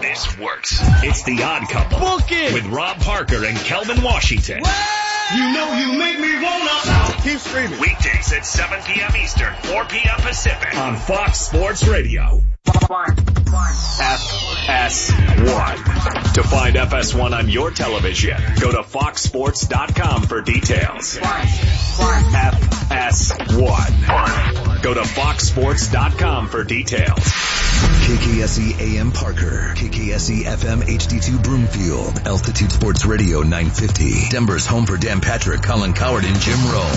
This works. It's The Odd Couple. Book it! With Rob Parker and Kelvin Washington. What? You know you make me wanna... Keep screaming. Weekdays at 7 p.m. Eastern, 4 p.m. Pacific. On Fox Sports Radio. FS1. To find FS1 on your television, go to foxsports.com for details. FS1. Go to foxsports.com for details. KKSE AM Parker, KKSE FM HD2 Broomfield, Altitude Sports Radio 950, Denver's home for Dan Patrick, Colin Coward, and Jim Rome.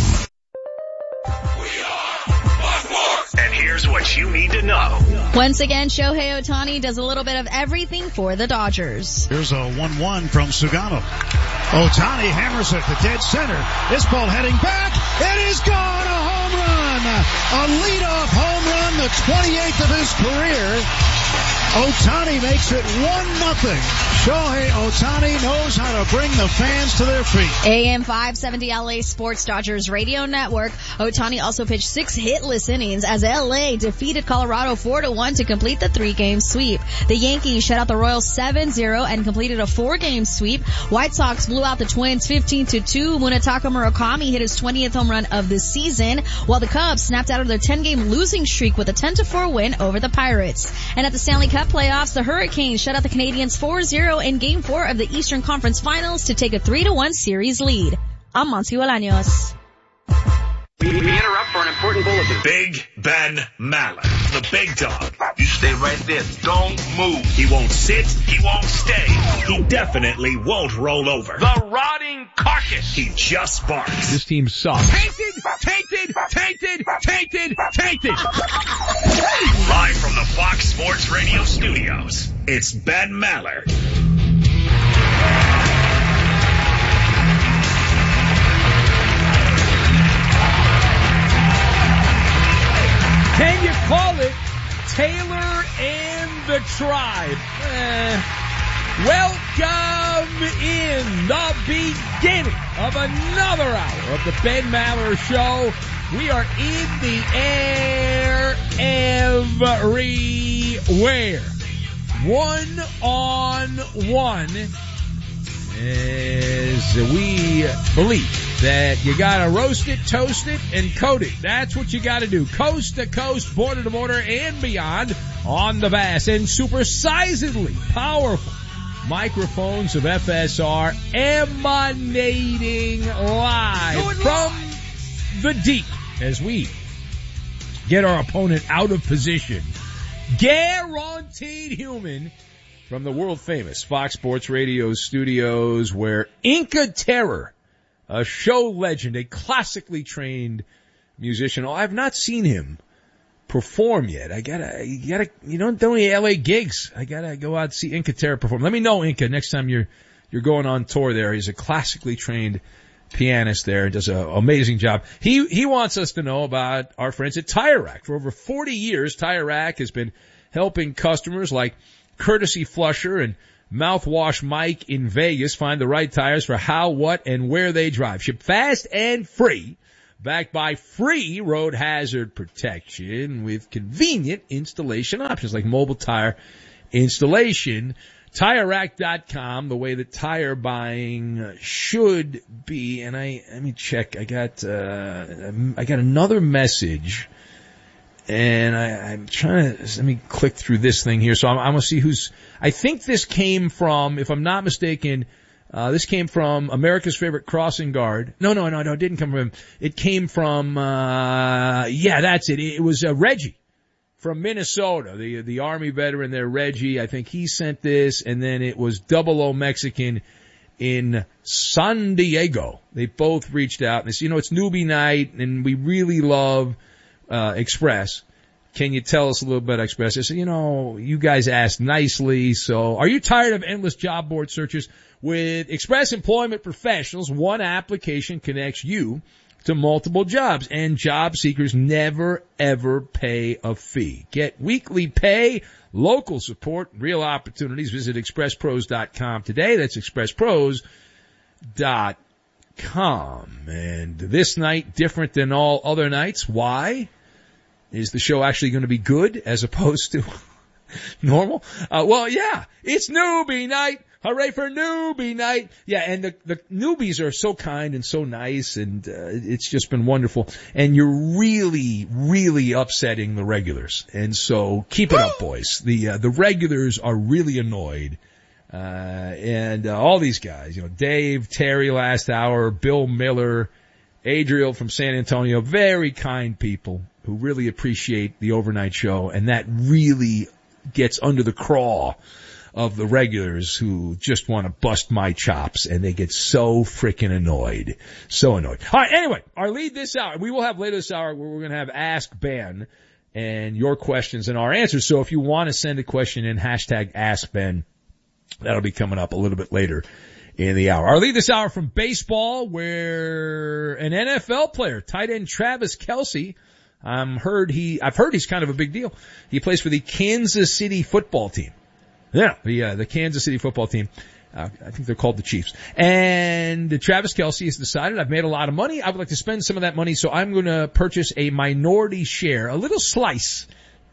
And here's what you need to know. Once again, Shohei Ohtani does a little bit of everything for the Dodgers. Here's a 1-1 from Sugano. Ohtani hammers it to dead center. This ball heading back. It is gone. A home run. A leadoff home run, the 28th of his career. Ohtani makes it 1-0. Shohei Ohtani knows how to bring the fans to their feet. AM 570 LA Sports Dodgers Radio Network. Ohtani also pitched 6 hitless innings as LA defeated Colorado 4-1 to complete the 3-game sweep. The Yankees shut out the Royals 7-0 and completed a 4-game sweep. White Sox blew out the Twins 15-2. Munetaka Murakami hit his 20th home run of the season, while the Cubs snapped out of their 10-game losing streak with a 10-4 win over the Pirates. And at the Stanley Cup playoffs, the Hurricanes shut out the Canadiens 4-0 in Game 4 of the Eastern Conference Finals to take a 3-1 series lead. I'm Monty Bolaños. We interrupt for an important bulletin. Big Ben Maller, the big dog. You stay right there. Don't move. He won't sit. He won't stay. He definitely won't roll over. The rotting carcass. He just barks. This team sucks. Tainted. Live from the Fox Sports Radio studios, it's Ben Maller. Can you call it Taylor and the Tribe? Welcome in the beginning of another hour of the Ben Maller Show. We are in the air everywhere. 1-on-1 as we believe that you gotta roast it, toast it, and coat it. That's what you gotta do. Coast to coast, border to border, and beyond on the vast and supersizedly powerful microphones of FSR emanating live from the deep as we get our opponent out of position. Guaranteed human from the world famous Fox Sports Radio studios, where Inca Terror, a show legend, a classically trained musician. Oh, I've not seen him perform yet. You don't do any LA gigs. I gotta go out and see Inca Terror perform. Let me know, Inca, next time you're going on tour there. He's a classically trained pianist there, does an amazing job. He wants us to know about our friends at Tire Rack. For over 40 years, Tire Rack has been helping customers like Courtesy Flusher and Mouthwash Mike in Vegas find the right tires for how, what, and where they drive. Ship fast and free, backed by free road hazard protection with convenient installation options like mobile tire installation. TireRack.com, the way that tire buying should be. And let me check. I got another message. And I'm trying to, let me click through this thing here. So I'm going to see I think this came from, if I'm not mistaken, this came from America's Favorite Crossing Guard. No, it didn't come from him. It came from, that's it. It was Reggie from Minnesota, the Army veteran there, Reggie. I think he sent this, and then it was 00 Mexican in San Diego. They both reached out and they said, it's newbie night and we really love Express. Can you tell us a little bit about Express? I said, you guys asked nicely. So are you tired of endless job board searches? With Express Employment Professionals, one application connects you to multiple jobs, and job seekers never ever pay a fee. Get weekly pay, local support, real opportunities. Visit expresspros.com today. That's expresspros.com. And this night, different than all other nights. Why? Is the show actually going to be good as opposed to Normal? Well, yeah, it's newbie night. Hooray for newbie night. Yeah, and the newbies are so kind and so nice, and it's just been wonderful. And you're really, really upsetting the regulars. And so keep it up, boys. The regulars are really annoyed. And all these guys, Dave, Terry last hour, Bill Miller, Adriel from San Antonio, very kind people who really appreciate the overnight show, and that really gets under the craw of the regulars who just want to bust my chops, and they get so freaking annoyed. So annoyed. All right, anyway, our lead this hour, we will have later this hour where we're going to have Ask Ben and your questions and our answers. So if you want to send a question in, hashtag Ask Ben, that'll be coming up a little bit later in the hour. Our lead this hour from baseball, where an NFL player, tight end Travis Kelce, I've heard he's kind of a big deal. He plays for the Kansas City football team. Yeah, the Kansas City football team. I think they're called the Chiefs. And Travis Kelce has decided, I've made a lot of money. I would like to spend some of that money, so I'm going to purchase a minority share, a little slice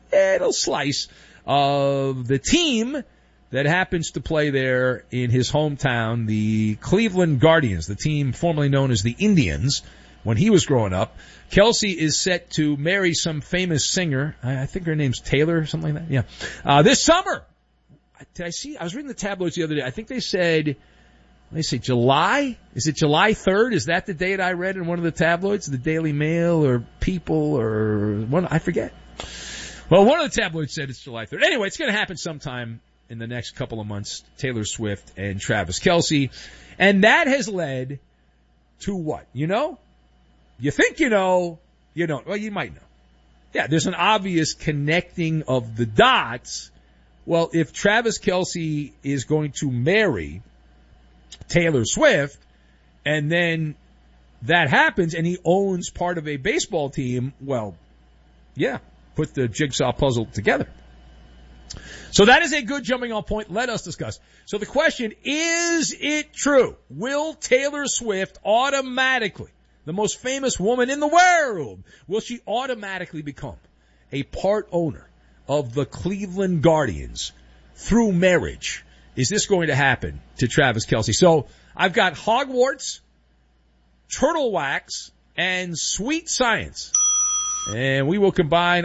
of the team that happens to play there in his hometown, the Cleveland Guardians, the team formerly known as the Indians when he was growing up. Kelce is set to marry some famous singer. I think her name's Taylor or something like that. Yeah. This summer. Did I see? I was reading the tabloids the other day. I think they say July? Is it July 3rd? Is that the date I read in one of the tabloids? The Daily Mail or People or one? I forget. Well, one of the tabloids said it's July 3rd. Anyway, it's going to happen sometime in the next couple of months. Taylor Swift and Travis Kelce. And that has led to what? You think you know, you don't. Well, you might know. Yeah, there's an obvious connecting of the dots. Well, if Travis Kelce is going to marry Taylor Swift, and then that happens, and he owns part of a baseball team, well, yeah, put the jigsaw puzzle together. So that is a good jumping off point. Let us discuss. So the question, is it true? Will Taylor Swift automatically, the most famous woman in the world, will she automatically become a part owner of the Cleveland Guardians through marriage? Is this going to happen to Travis Kelce? So I've got Hogwarts, Turtle Wax, and Sweet Science. And we will combine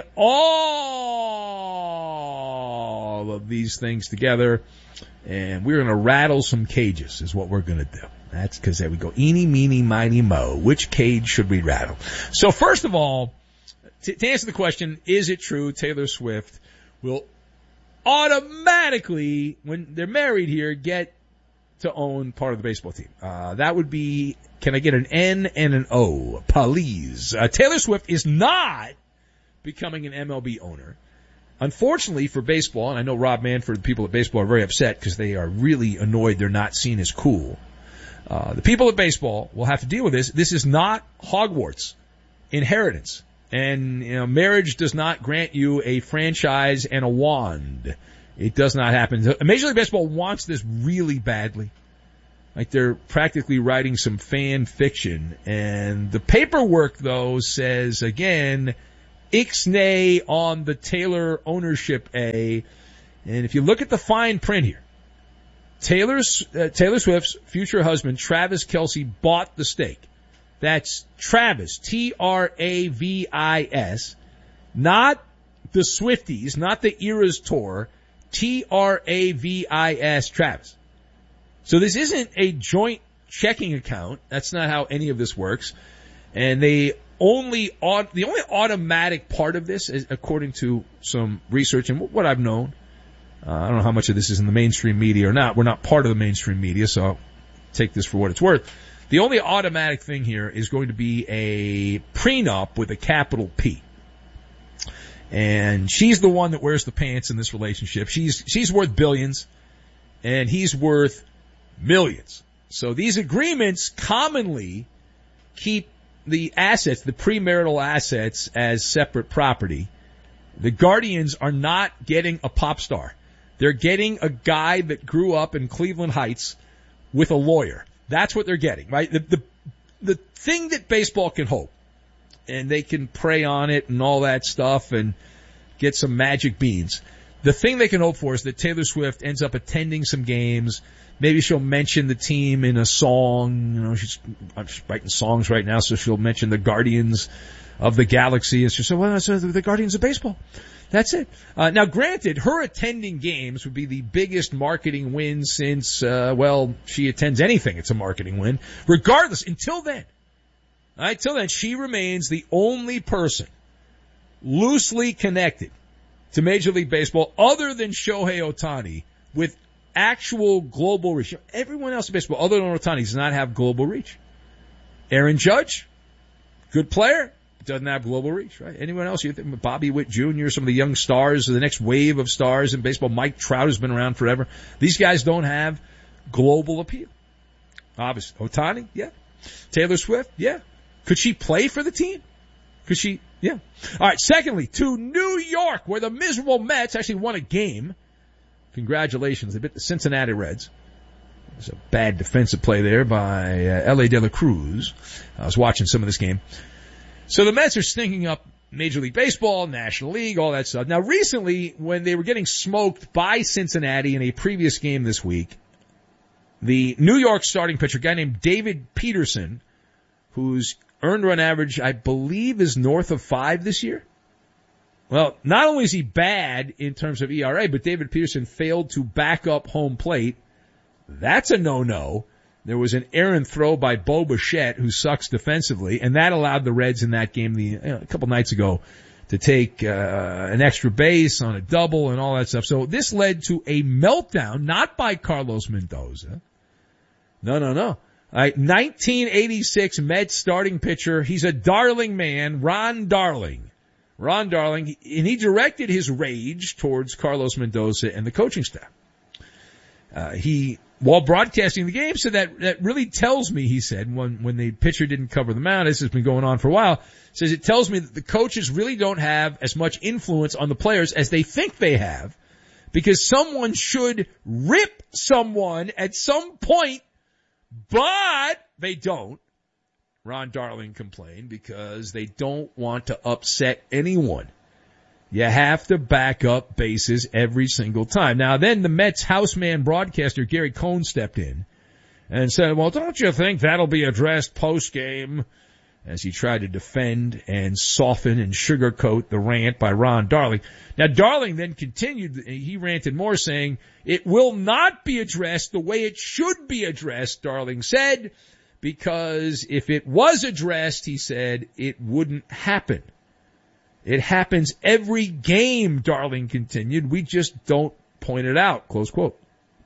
all of these things together, and we're going to rattle some cages is what we're going to do. That's because there we go. Eeny, meeny, miny, mo. Which cage should we rattle? So first of all, to answer the question, is it true Taylor Swift will automatically, when they're married here, get to own part of the baseball team? That would be, can I get an N and an O? Please. Taylor Swift is not becoming an MLB owner. Unfortunately for baseball, and I know Rob Manfred, the people at baseball are very upset because they are really annoyed they're not seen as cool. The people at baseball will have to deal with this. This is not Hogwarts inheritance. And, marriage does not grant you a franchise and a wand. It does not happen. Major League Baseball wants this really badly. Like they're practically writing some fan fiction. And the paperwork, though, says, again, ixnay on the Taylor ownership A. And if you look at the fine print here, Taylor Swift's future husband, Travis Kelce, bought the stake. That's Travis, Travis, not the Swifties, not the Eras Tour, Travis, Travis. So this isn't a joint checking account. That's not how any of this works. And the only automatic part of this is, according to some research and what I've known, I don't know how much of this is in the mainstream media or not. We're not part of the mainstream media, so I'll take this for what it's worth. The only automatic thing here is going to be a prenup with a capital P. And she's the one that wears the pants in this relationship. She's worth billions, and he's worth millions. So these agreements commonly keep the assets, the premarital assets, as separate property. The Guardians are not getting a pop star. They're getting a guy that grew up in Cleveland Heights with a lawyer. That's what they're getting, right? The thing that baseball can hope, and they can prey on it and all that stuff and get some magic beans. The thing they can hope for is that Taylor Swift ends up attending some games. Maybe she'll mention the team in a song. You know, she's writing songs right now, so she'll mention the Guardians of the Galaxy. And she'll say, well, that's the Guardians of Baseball. That's it. Now, granted, her attending games would be the biggest marketing win since, she attends anything. It's a marketing win. Regardless, until then, she remains the only person loosely connected to Major League Baseball other than Shohei Ohtani with actual global reach. Everyone else in baseball other than Ohtani does not have global reach. Aaron Judge, good player, doesn't have global reach, right? Anyone else? You think Bobby Witt Jr., some of the young stars, the next wave of stars in baseball. Mike Trout has been around forever. These guys don't have global appeal. Obviously. Ohtani, yeah. Taylor Swift, yeah. Could she play for the team? Could she? Yeah. All right. Secondly, to New York, where the miserable Mets actually won a game. Congratulations. They beat the Cincinnati Reds. There's a bad defensive play there by L.A. De La Cruz. I was watching some of this game. So the Mets are stinking up Major League Baseball, National League, all that stuff. Now, recently, when they were getting smoked by Cincinnati in a previous game this week, the New York starting pitcher, a guy named David Peterson, whose earned run average, I believe, is north of 5 this year. Well, not only is he bad in terms of ERA, but David Peterson failed to back up home plate. That's a no-no. There was an errant throw by Bo Bichette, who sucks defensively, and that allowed the Reds in that game a couple nights ago to take an extra base on a double and all that stuff. So this led to a meltdown, not by Carlos Mendoza. No. 1986 Mets starting pitcher. He's a darling man, Ron Darling. And he directed his rage towards Carlos Mendoza and the coaching staff. While broadcasting the game, said that really tells me, he said, when the pitcher didn't cover the mound, this has been going on for a while, says it tells me that the coaches really don't have as much influence on the players as they think they have, because someone should rip someone at some point, but they don't. Ron Darling complained because they don't want to upset anyone. You have to back up bases every single time. Now then the Mets houseman broadcaster Gary Cohn stepped in and said, well, don't you think that'll be addressed post-game? As he tried to defend and soften and sugarcoat the rant by Ron Darling. Now Darling then continued, he ranted more saying, it will not be addressed the way it should be addressed, Darling said, because if it was addressed, he said, it wouldn't happen. It happens every game, Darling continued. We just don't point it out, close quote.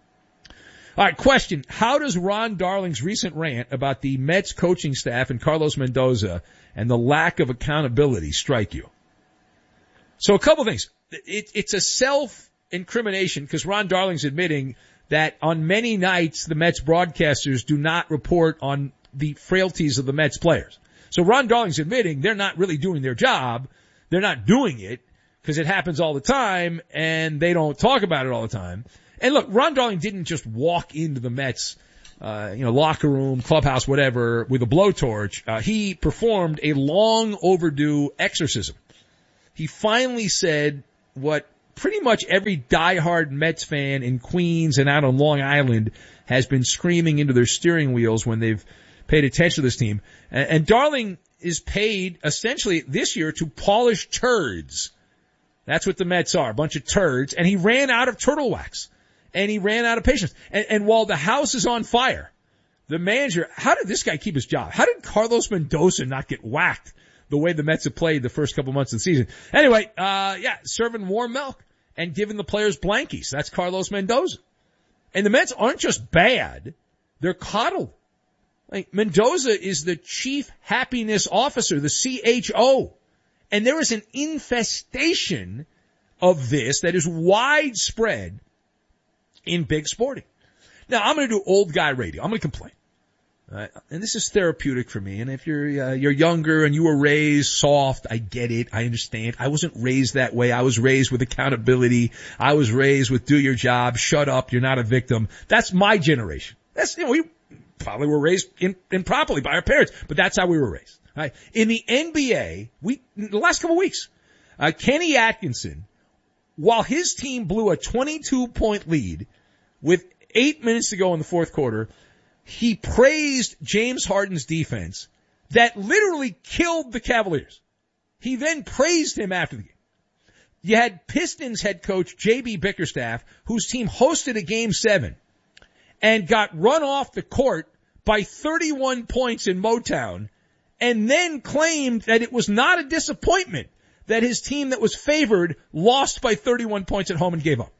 All right, question. How does Ron Darling's recent rant about the Mets coaching staff and Carlos Mendoza and the lack of accountability strike you? So a couple things. It's a self-incrimination because Ron Darling's admitting that on many nights the Mets broadcasters do not report on the frailties of the Mets players. So Ron Darling's admitting they're not really doing their job. They're not doing it because it happens all the time and they don't talk about it all the time. And look, Ron Darling didn't just walk into the Mets, locker room, clubhouse, whatever, with a blowtorch. He performed a long overdue exorcism. He finally said what pretty much every diehard Mets fan in Queens and out on Long Island has been screaming into their steering wheels when they've paid attention to this team. And Darling is paid essentially this year to polish turds. That's what the Mets are, a bunch of turds. And he ran out of turtle wax. And he ran out of patience. And while the house is on fire, the manager, how did this guy keep his job? How did Carlos Mendoza not get whacked the way the Mets have played the first couple months of the season? Anyway, serving warm milk and giving the players blankies. That's Carlos Mendoza. And the Mets aren't just bad. They're coddled. Like, Mendoza is the chief happiness officer, the CHO. And there is an infestation of this that is widespread in big sporting. Now, I'm going to do old guy radio. I'm going to complain. And this is therapeutic for me. And if you're younger and you were raised soft, I get it. I understand. I wasn't raised that way. I was raised with accountability. I was raised with do your job, shut up, you're not a victim. That's my generation. We probably were raised improperly by our parents, but that's how we were raised. Right? In the NBA, the last couple of weeks, Kenny Atkinson while his team blew a 22-point lead with 8 minutes to go in the fourth quarter, he praised James Harden's defense that literally killed the Cavaliers. He then praised him after the game. You had Pistons head coach J.B. Bickerstaff, whose team hosted a Game 7 and got run off the court by 31 points in Motown, and then claimed that it was not a disappointment that his team that was favored lost by 31 points at home and gave up.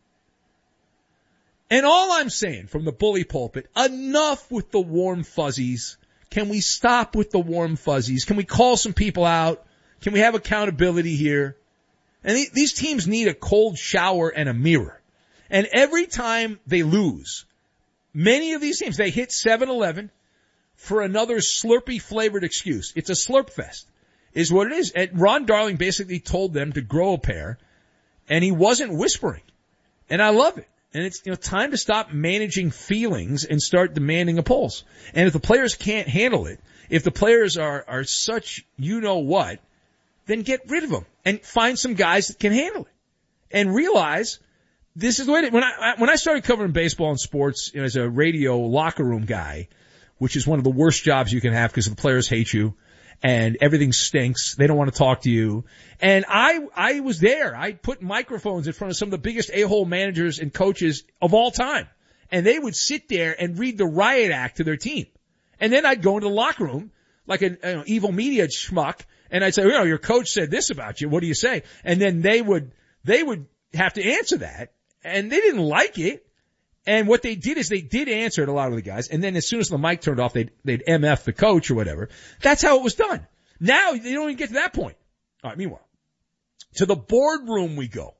And all I'm saying from the bully pulpit, enough with the warm fuzzies. Can we stop with the warm fuzzies? Can we call some people out? Can we have accountability here? And these teams need a cold shower and a mirror. And every time they lose, many of these teams, they hit 7-11 for another Slurpee flavored excuse. It's a slurp fest, is what it is. And Ron Darling basically told them to grow a pair, and he wasn't whispering. And I love it. And it's, time to stop managing feelings and start demanding a pulse. And if the players can't handle it, if the players are such what, then get rid of them and find some guys that can handle it. And realize this is the way it is. When I started covering baseball and sports as a radio locker room guy, which is one of the worst jobs you can have because the players hate you and everything stinks. They don't want to talk to you. And I was there. I put microphones in front of some of the biggest a-hole managers and coaches of all time. And they would sit there and read the riot act to their team. And then I'd go into the locker room like an evil media schmuck, and I'd say, your coach said this about you. What do you say? And then they would have to answer that. And they didn't like it. And what they did is they did answer it, a lot of the guys. And then as soon as the mic turned off, they'd MF the coach or whatever. That's how it was done. Now they don't even get to that point. All right, meanwhile, to the boardroom we go.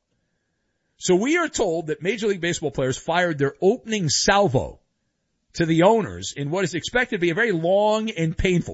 So we are told that Major League Baseball players fired their opening salvo to the owners in what is expected to be a very long and painful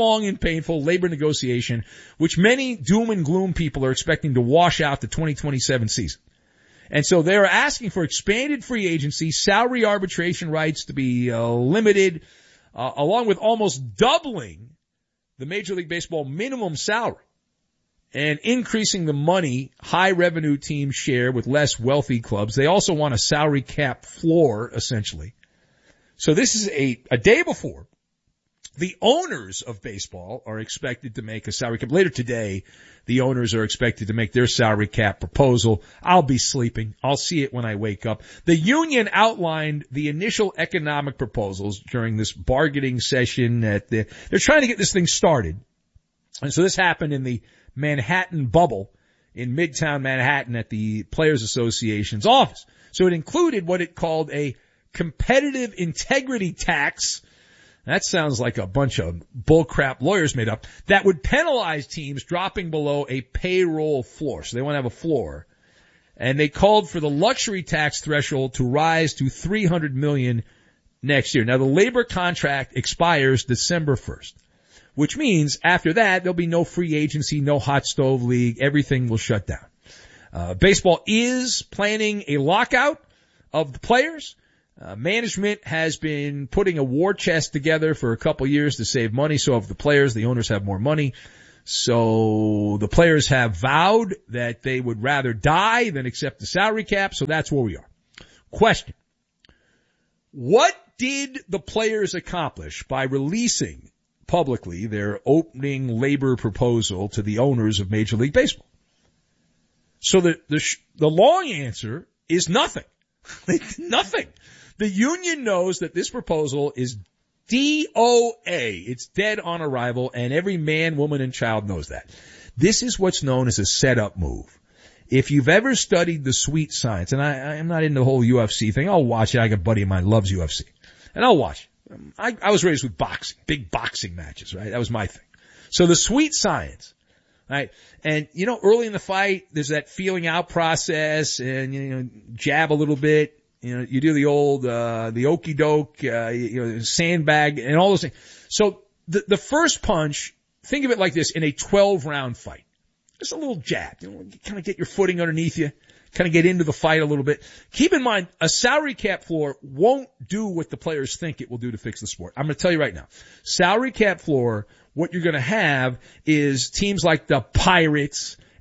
labor negotiation, which many doom and gloom people are expecting to wash out the 2027 season. And so they're asking for expanded free agency, salary arbitration rights to be limited, along with almost doubling the Major League Baseball minimum salary and increasing the money high revenue teams share with less wealthy clubs. They also want a salary cap floor, essentially. So this is a day before the owners of baseball are expected to make a salary cap. Later today, the owners are expected to make their salary cap proposal. I'll be sleeping. I'll see it when I wake up. The union outlined the initial economic proposals during this bargaining session. They're trying to get this thing started. And so this happened in the Manhattan bubble in Midtown Manhattan at the Players Association's office. So it included what it called a competitive integrity tax. That sounds like a bunch of bullcrap lawyers made up. That would penalize teams dropping below a payroll floor. So they want to have a floor. And they called for the luxury tax threshold to rise to $300 million next year. Now the labor contract expires December 1st, which means after that there'll be no free agency, no hot stove league. Everything will shut down. Baseball is planning a lockout of the players. Management has been putting a war chest together for a couple years to save money. So if the players, the owners have more money. So the players have vowed that they would rather die than accept the salary cap. So that's where we are. Question. What did the players accomplish by releasing publicly their opening labor proposal to the owners of Major League Baseball? So the long answer is nothing. Nothing. The union knows that this proposal is DOA. It's dead on arrival, and every man, woman, and child knows that. This is what's known as a setup move. If you've ever studied the sweet science, and I am not into the whole UFC thing, I'll watch it. I got a buddy of mine who loves UFC, and I'll watch it. I was raised with boxing, big boxing matches, right? That was my thing. So the sweet science, right? And, early in the fight, there's that feeling out process and, jab a little bit. You do the old, the okey doke, sandbag and all those things. So the first punch, think of it like this in a 12-round fight. Just a little jab, kind of get your footing underneath you, kind of get into the fight a little bit. Keep in mind, a salary cap floor won't do what the players think it will do to fix the sport. I'm going to tell you right now. Salary cap floor, what you're going to have is teams like the Pirates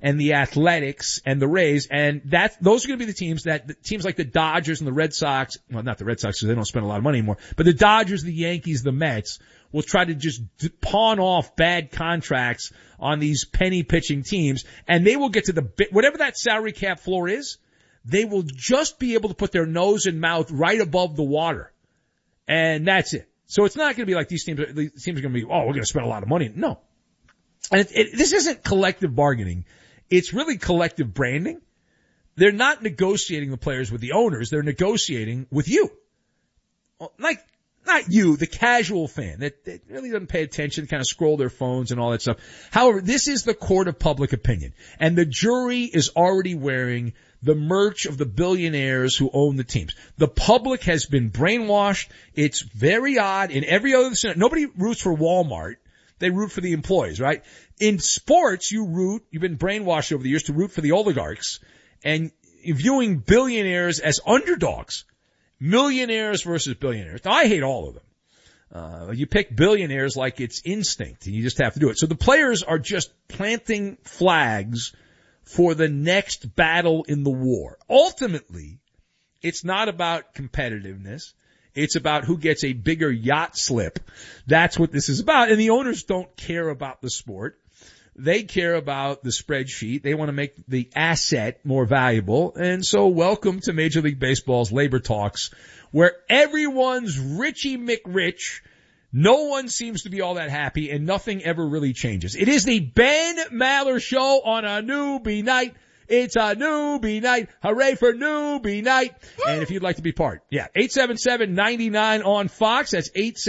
and the Athletics and the Rays, and those are going to be the teams like the Dodgers and the Red Sox, well, not the Red Sox because they don't spend a lot of money anymore, but the Dodgers, the Yankees, the Mets will try to just pawn off bad contracts on these penny pitching teams, and they will get to whatever that salary cap floor is, they will just be able to put their nose and mouth right above the water. And that's it. So it's not going to be like these teams are going to be, we're going to spend a lot of money. No. And this isn't collective bargaining. It's really collective branding. They're not negotiating the players with the owners. They're negotiating with you. Like, not you, the casual fan that really doesn't pay attention, kind of scroll their phones and all that stuff. However, this is the court of public opinion. And the jury is already wearing the merch of the billionaires who own the teams. The public has been brainwashed. It's very odd. In every other scenario, nobody roots for Walmart. They root for the employees, right? In sports, you've been brainwashed over the years to root for the oligarchs and viewing billionaires as underdogs. Millionaires versus billionaires. Now, I hate all of them. You pick billionaires like it's instinct and you just have to do it. So the players are just planting flags for the next battle in the war. Ultimately, it's not about competitiveness. It's about who gets a bigger yacht slip. That's what this is about. And the owners don't care about the sport. They care about the spreadsheet. They want to make the asset more valuable. And so welcome to Major League Baseball's labor talks, where everyone's Richie McRich. No one seems to be all that happy, and nothing ever really changes. It is the Ben Maller Show on a newbie night. It's a newbie night. Hooray for newbie night. And if you'd like to be part, 877-99 on Fox. That's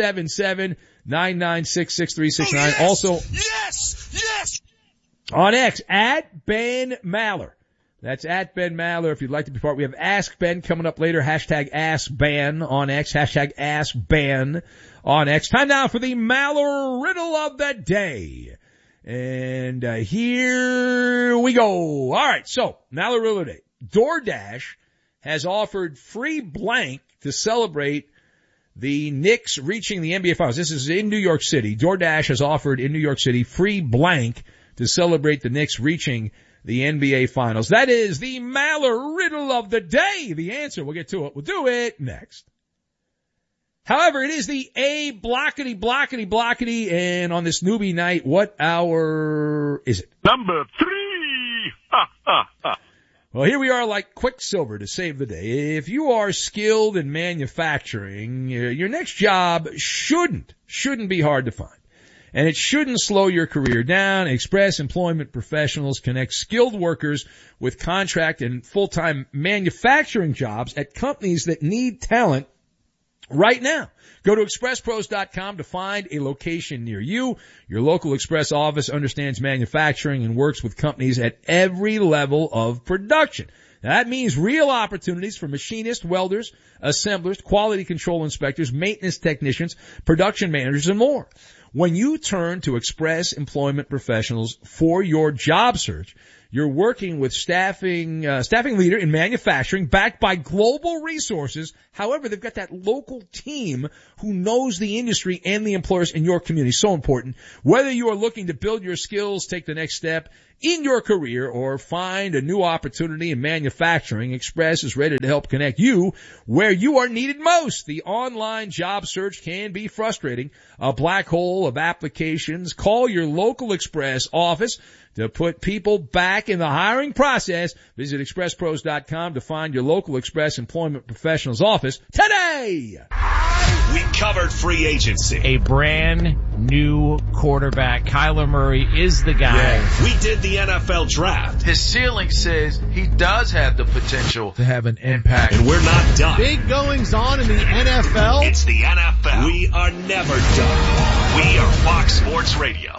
877-996-6369. Also, yes! On X, at Ben Maller. That's at Ben Maller if you'd like to be part. We have Ask Ben coming up later. Hashtag Ask Ben on X. Hashtag Ask Ben on X. Time now for the Maller Riddle of the Day. And here we go. All right, so Maller Riddle of the Day. DoorDash has offered free blank to celebrate the Knicks reaching the NBA Finals. This is in New York City. DoorDash has offered in New York City free blank to celebrate the Knicks reaching the NBA Finals. That is the Maller Riddle of the Day. The answer, we'll get to it. We'll do it next. However, it is the A blockety, and on this newbie night, what hour is it? Number 3. Well, here we are like Quicksilver to save the day. If you are skilled in manufacturing, your next job shouldn't be hard to find. And it shouldn't slow your career down. Express Employment Professionals connect skilled workers with contract and full-time manufacturing jobs at companies that need talent right now. Go to expresspros.com to find a location near you. Your local Express office understands manufacturing and works with companies at every level of production. Now, that means real opportunities for machinists, welders, assemblers, quality control inspectors, maintenance technicians, production managers, and more. When you turn to Express Employment Professionals for your job search, you're working with staffing leader in manufacturing backed by global resources. However, they've got that local team who knows the industry and the employers in your community. So important. Whether you are looking to build your skills, take the next step in your career, or find a new opportunity in manufacturing, Express is ready to help connect you where you are needed most. The online job search can be frustrating, a black hole of applications. Call your local Express office to put people back in the hiring process. Visit expresspros.com to find your local Express Employment Professionals office today. We covered free agency. A brand new quarterback. Kyler Murray is the guy. Yeah. We did the NFL draft. His ceiling says he does have the potential to have an impact. And we're not done. Big goings on in the NFL. It's the NFL. We are never done. We are Fox Sports Radio.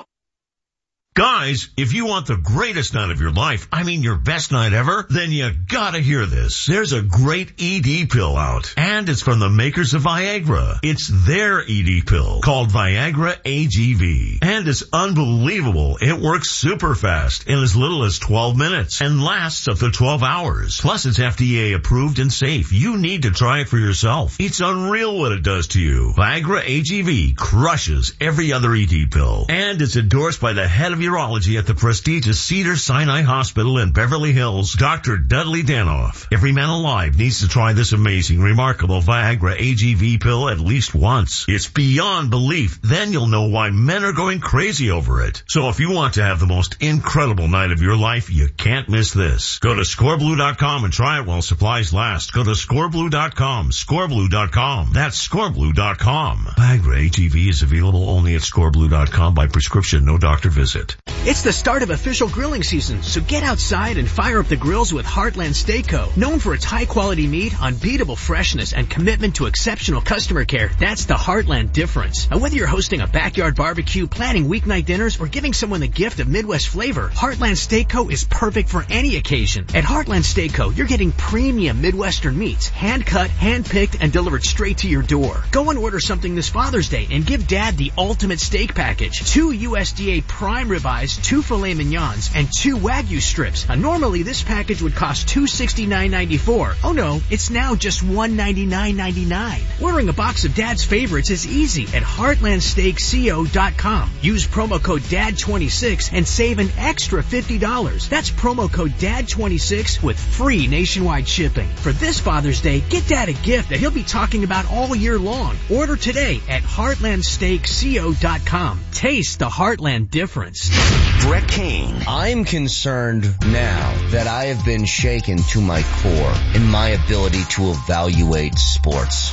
Guys, if you want the greatest night of your life, I mean your best night ever, then you gotta hear this. There's a great ED pill out, and it's from the makers of Viagra. It's their ED pill called Viagra AGV, and it's unbelievable. It works super fast in as little as 12 minutes and lasts up to 12 hours. Plus, it's FDA approved and safe. You need to try it for yourself. It's unreal what it does to you. Viagra AGV crushes every other ED pill, and it's endorsed by the head of urology at the prestigious Cedars-Sinai Hospital in Beverly Hills, Dr. Dudley Danoff. Every man alive needs to try this amazing, remarkable Viagra AGV pill at least once. It's beyond belief. Then you'll know why men are going crazy over it. So if you want to have the most incredible night of your life, you can't miss this. Go to scoreblue.com and try it while supplies last. Go to scoreblue.com. Scoreblue.com. That's scoreblue.com. Viagra AGV is available only at scoreblue.com by prescription, no doctor visit. It's the start of official grilling season, so get outside and fire up the grills with Heartland Steak Co. Known for its high-quality meat, unbeatable freshness, and commitment to exceptional customer care, that's the Heartland difference. And whether you're hosting a backyard barbecue, planning weeknight dinners, or giving someone the gift of Midwest flavor, Heartland Steak Co. is perfect for any occasion. At Heartland Steak Co., you're getting premium Midwestern meats, hand-cut, hand-picked, and delivered straight to your door. Go and order something this Father's Day and give Dad the ultimate steak package. 2 USDA prime ribeyes, 2 filet mignons, and 2 Wagyu strips. Now, normally this package would cost $269.94. Oh no, it's now just $199.99. Ordering a box of Dad's favorites is easy at heartlandsteakco.com. Use promo code DAD26 and save an extra $50. That's promo code DAD26 with free nationwide shipping. For this Father's Day, get Dad a gift that he'll be talking about all year long. Order today at heartlandsteakco.com. Taste the Heartland difference. Brett Kane. I'm concerned now that I have been shaken to my core in my ability to evaluate sports.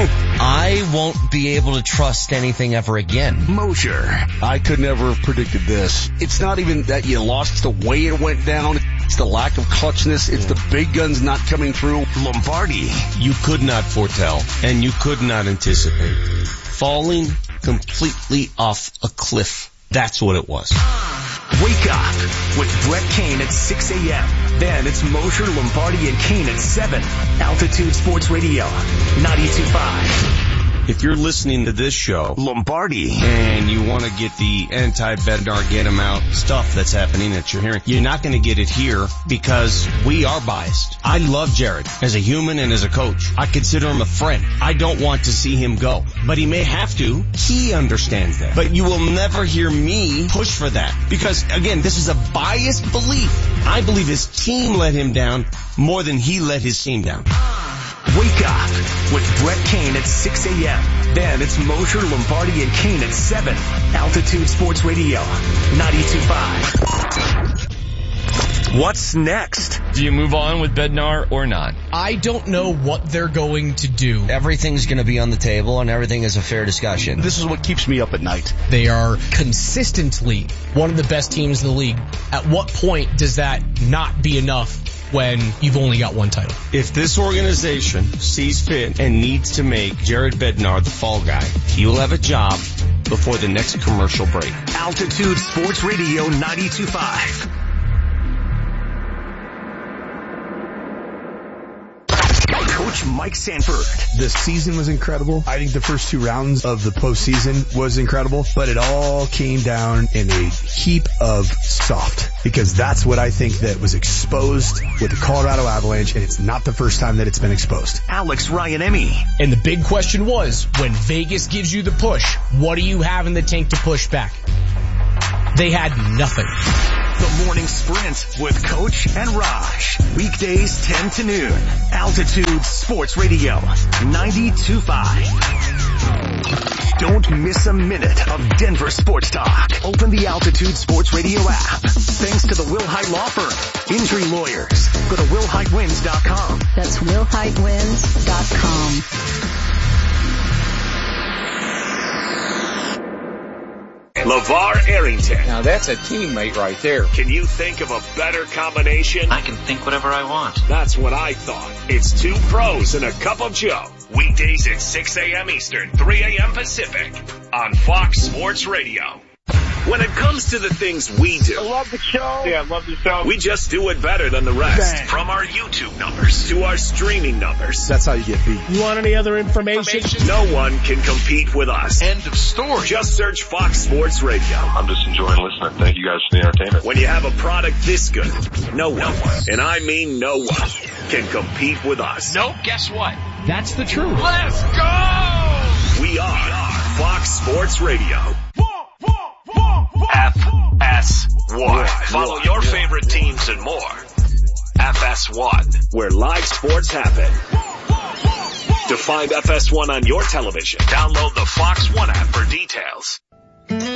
I won't be able to trust anything ever again. Mosher. I could never have predicted this. It's not even that you lost, it's the way it went down. It's the lack of clutchness. It's the big guns not coming through. Lombardi. You could not foretell, and you could not anticipate. Falling completely off a cliff. That's what it was. Wake up with Brett Kane at 6 a.m. Then it's Mosher, Lombardi, and Kane at 7. Altitude Sports Radio, 92.5. If you're listening to this show, Lombardi, and you want to get the anti-Bednar, get him out stuff that's happening that you're hearing, you're not going to get it here because we are biased. I love Jared as a human and as a coach. I consider him a friend. I don't want to see him go, but he may have to. He understands that. But you will never hear me push for that because, again, this is a biased belief. I believe his team let him down more than he let his team down. Wake up with Brett Kane at 6 a.m. Then it's Mosher, Lombardi, and Kane at 7. Altitude Sports Radio, 92.5. What's next? Do you move on with Bednar or not? I don't know what they're going to do. Everything's going to be on the table and everything is a fair discussion. This is what keeps me up at night. They are consistently one of the best teams in the league. At what point does that not be enough when you've only got one title? If this organization sees fit and needs to make Jared Bednar the fall guy, he will have a job before the next commercial break. Altitude Sports Radio 92.5. Coach Mike Sanford. The season was incredible. I think the first 2 rounds of the postseason was incredible, but it all came down in a heap of soft because that's what I think that was exposed with the Colorado Avalanche, and it's not the first time that it's been exposed. Alex Ryan-Emmy. And the big question was, when Vegas gives you the push, what do you have in the tank to push back? They had nothing. The Morning Sprint with Coach and Raj. Weekdays 10 to noon. Altitude Sports Radio 92.5. Don't miss a minute of Denver sports talk. Open the Altitude Sports Radio app. Thanks to the Will Hite Law Firm. Injury lawyers. Go to willhitewins.com. That's willhitewins.com. LeVar Arrington. Now that's a teammate right there. Can you think of a better combination? I can think whatever I want. That's what I thought. It's 2 pros and a cup of Joe. Weekdays at 6 a.m. Eastern, 3 a.m. Pacific on Fox Sports Radio. When it comes to the things we do, I love the show. Yeah, I love the show. We just do it better than the rest. Bang. From our YouTube numbers to our streaming numbers. That's how you get beat. You want any other information? No one can compete with us. End of story. Just search Fox Sports Radio. I'm just enjoying listening. Thank you guys for the entertainment. When you have a product this good, no one, and I mean no one, can compete with us. No, guess what? That's the truth. Let's go! We are Fox Sports Radio. FS FS1. Follow your favorite teams and more. FS1, where live sports happen. To find FS1 on your television, download the Fox One app for details.